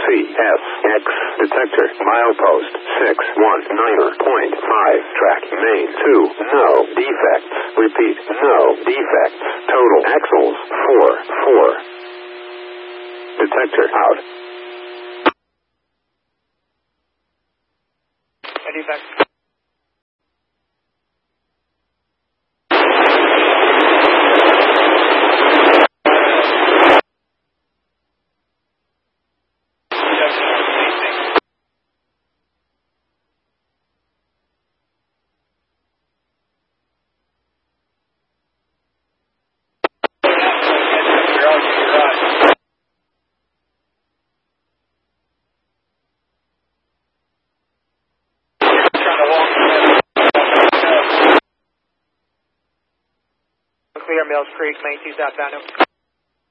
CSX detector milepost 619.5 track main 2 no defects. Repeat, no defects. Total axles 4. Detector out. No defects. Clear Mills Creek, main 2 southbound.